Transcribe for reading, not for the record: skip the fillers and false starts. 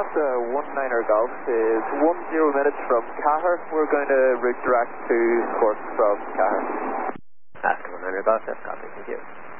19er Golf is 10 minutes from Cahir. We're going to route direct to Cork from Cahir. Oscar 19er Golf, that's copy. Thank you.